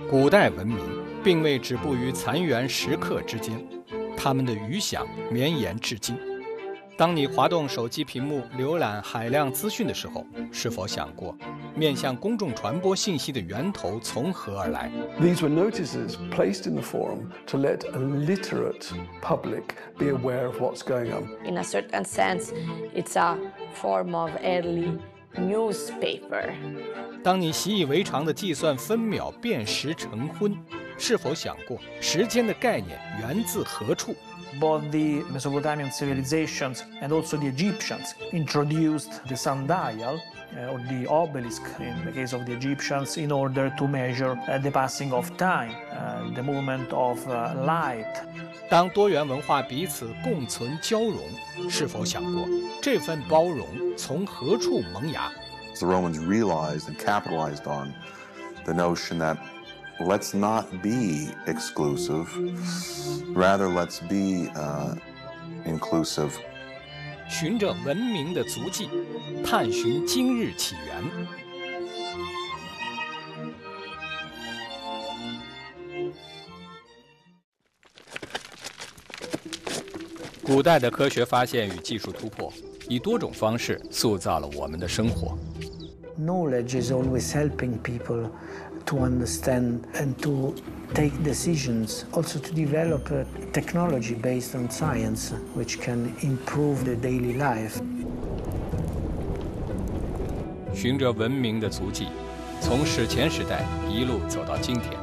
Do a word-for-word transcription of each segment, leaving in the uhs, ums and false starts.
古代文明并未止步于残垣石刻之间，他们的余响绵延至今。当你滑动手机屏幕浏览海量资讯的时候，是否想过面向公众传播信息的源头从何而来？ These were notices placed in the forum to let a literate public be aware of what's going on. In a certain sense, it's a form of early newspaper. 当你习以为常地计算分秒变时成昏，是否想过时间的概念源自何处？ Both the Mesopotamian civilizations and also the Egyptians introduced the sundial, uh, or the obelisk in the case of the Egyptians, in order to measure uh, the passing of time, uh, the movement of uh, light. 当多元文化彼此共存交融，是否想过这份包容从何处萌芽？ The Romans realized and capitalized on the notion that let's not be exclusive, rather let's be uh, inclusive. 循着文明的足迹，探寻今日起源。古代的科学发现与技术突破，以多种方式塑造了我们的生活。 Knowledge is always helping people to understand and to take decisions, also to develop a technology based on science, which can improve the daily life. 循着文明的足迹，从史前时代一路走到今天，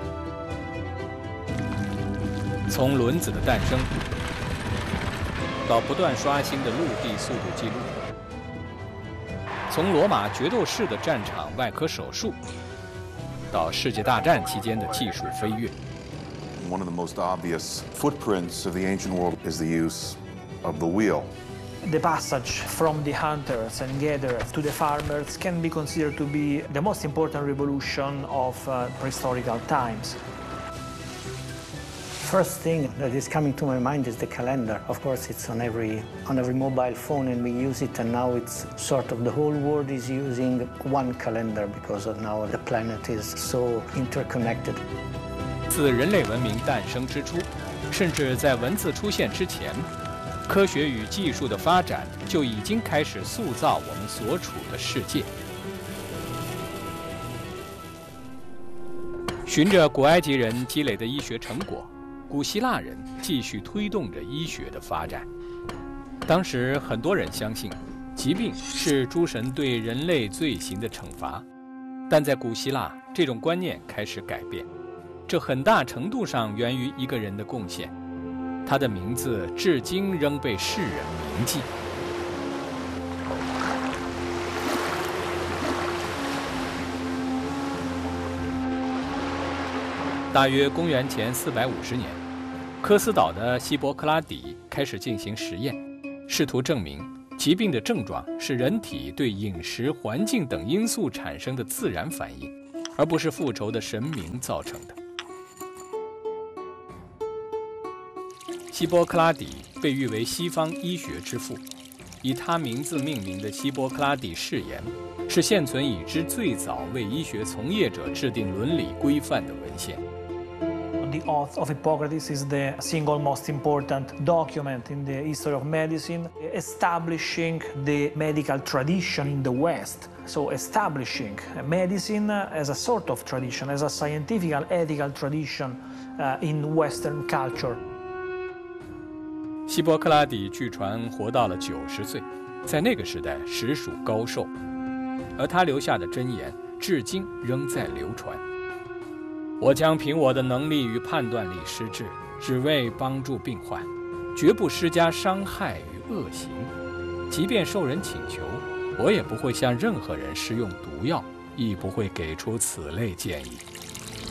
从轮子的诞生到不断刷新的陆地速度记录。 从罗马决斗士的战场外科手术，到世界大战期间的技术飞跃。 One of the most obvious footprints of the ancient world is the use of the wheel. The passage from the hunters and gatherers to the farmers can be considered to be the most important revolution of uh, prehistorical times. First thing that is coming to my mind is the calendar. Of course, it's on every on every mobile phone, and we use it. And now it's sort of the whole world is using one calendar because of now the planet is so interconnected. 自人类文明诞生之初，甚至在文字出现之前，科学与技术的发展就已经开始塑造我们所处的世界。循着古埃及人积累的医学成果。 古希腊人继续推动着医学的发展。当时很多人相信，疾病是诸神对人类罪行的惩罚，但在古希腊，这种观念开始改变。这很大程度上源于一个人的贡献，他的名字至今仍被世人铭记。大约公元前四百五十年。 科斯岛的希波克拉底开始进行实验，试图证明疾病的症状是人体对饮食、环境等因素产生的自然反应，而不是复仇的神明造成的。希波克拉底被誉为西方医学之父，以他名字命名的希波克拉底誓言是现存已知最早为医学从业者制定伦理规范的文献。 The Oath of Hippocrates is the single most important document in the history of medicine, establishing the medical tradition in the West. So establishing medicine as a sort of tradition, as a scientific and ethical tradition uh, in Western culture. 希波克拉底据传活到了九十岁，在那个时代实属高寿，而他留下的箴言至今仍在流传。 我将凭我的能力与判断力施治，只为帮助病患，绝不施加伤害与恶行。即便受人请求，我也不会向任何人施用毒药，亦不会给出此类建议。